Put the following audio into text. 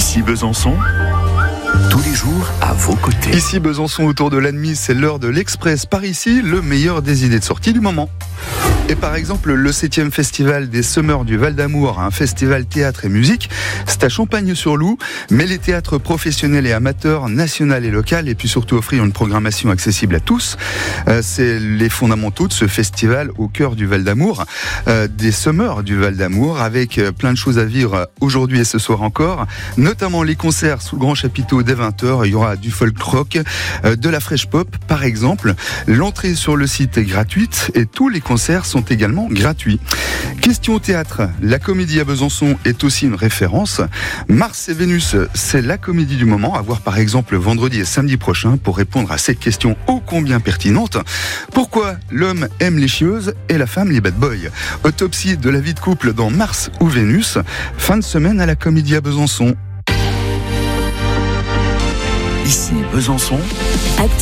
Ici Besançon, tous les jours à vos côtés. Ici Besançon, autour de l'Admise, c'est l'heure de l'Express par ici, le meilleur des idées de sortie du moment. Et par exemple, le 7e festival des Semeurs du Val d'Amour, un festival théâtre et musique, c'est à Champagne-sur-Loup, mais les théâtres professionnels et amateurs, national et local, et puis surtout offrir une programmation accessible à tous. C'est les fondamentaux de ce festival au cœur du Val d'Amour, des Semeurs du Val d'Amour, avec plein de choses à vivre aujourd'hui et ce soir encore, notamment les concerts sous le grand chapiteau dès 20h. Il y aura du folk rock, de la fresh pop par exemple. L'entrée sur le site est gratuite et tous les concerts sont également gratuits. Question théâtre, la comédie à Besançon est aussi une référence. Mars et Vénus, c'est la comédie du moment, à voir par exemple vendredi et samedi prochain pour répondre à cette question ô combien pertinente. Pourquoi l'homme aime les chieuses et la femme les bad boys? Autopsie de la vie de couple dans Mars ou Vénus, fin de semaine à la comédie à Besançon. Ici Besançon.